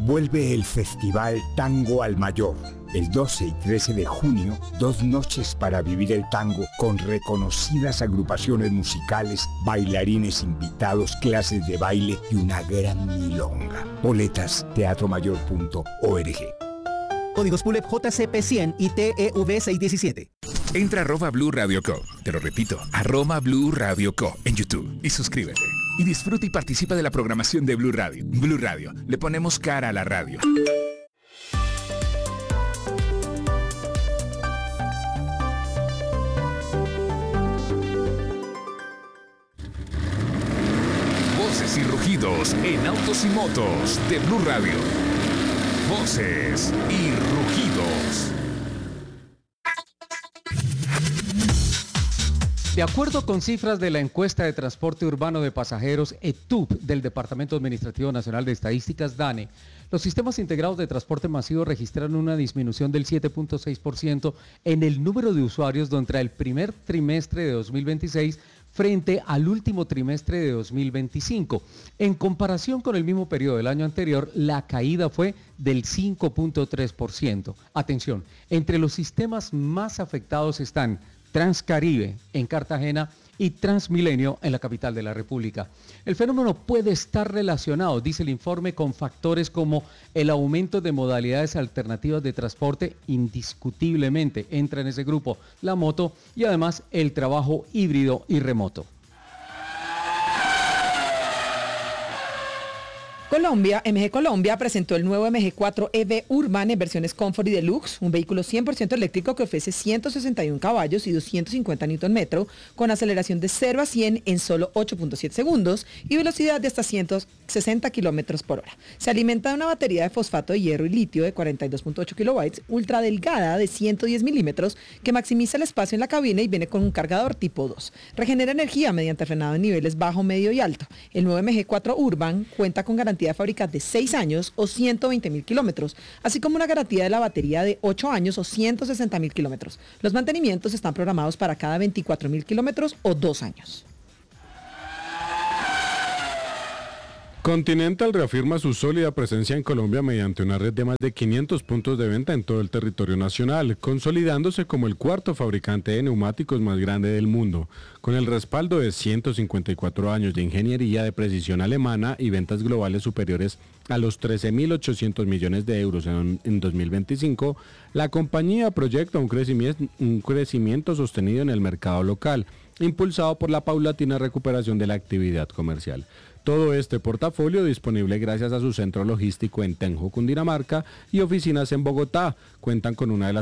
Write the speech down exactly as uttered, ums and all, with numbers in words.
Vuelve el Festival Tango al Mayor. El doce y trece de junio, dos noches para vivir el tango con reconocidas agrupaciones musicales, bailarines invitados, clases de baile y una gran milonga. Boletas teatro mayor punto org. Códigos P U L E P J C P cien y T E V seiscientos diecisiete. Entra a arroba Blue Radio Co. Te lo repito, arroba Blue Radio Co. en YouTube y suscríbete. Y disfruta y participa de la programación de Blue Radio. Blue Radio, le ponemos cara a la radio. Voces y rugidos en autos y motos de Blue Radio. Voces y rugidos. De acuerdo con cifras de la encuesta de transporte urbano de pasajeros E T U P del Departamento Administrativo Nacional de Estadísticas, DANE, los sistemas integrados de transporte masivo registraron una disminución del siete punto seis por ciento en el número de usuarios durante el primer trimestre de dos mil veintiséis frente al último trimestre de dos mil veinticinco. En comparación con el mismo periodo del año anterior, la caída fue del cinco punto tres por ciento. Atención, entre los sistemas más afectados están Transcaribe en Cartagena y Transmilenio en la capital de la República. El fenómeno puede estar relacionado, dice el informe, con factores como el aumento de modalidades alternativas de transporte, indiscutiblemente entra en ese grupo la moto, y además el trabajo híbrido y remoto. Colombia, M G Colombia presentó el nuevo M G cuatro E V Urban en versiones Comfort y Deluxe, un vehículo cien por ciento eléctrico que ofrece ciento sesenta y uno caballos y doscientos cincuenta newton metro, con aceleración de cero a cien en solo ocho punto siete segundos y velocidad de hasta ciento sesenta kilómetros por hora. Se alimenta de una batería de fosfato de hierro y litio de cuarenta y dos punto ocho kilobytes, ultra delgada de ciento diez milímetros, que maximiza el espacio en la cabina y viene con un cargador tipo dos. Regenera energía mediante frenado en niveles bajo, medio y alto. El nuevo M G cuatro Urban cuenta con garantía de fábrica de seis años o ciento veinte mil kilómetros, así como una garantía de la batería de ocho años o ciento sesenta mil kilómetros. Los mantenimientos están programados para cada veinticuatro mil kilómetros o dos años. Continental reafirma su sólida presencia en Colombia mediante una red de más de quinientos puntos de venta en todo el territorio nacional, consolidándose como el cuarto fabricante de neumáticos más grande del mundo, con el respaldo de ciento cincuenta y cuatro años de ingeniería de precisión alemana y ventas globales superiores a los trece mil ochocientos millones de euros en, en dos mil veinticinco. La compañía proyecta un crecimiento, un crecimiento sostenido en el mercado local, impulsado por la paulatina recuperación de la actividad comercial. Todo este portafolio disponible gracias a su centro logístico en Tenjo, Cundinamarca, y oficinas en Bogotá. Cuentan con una de las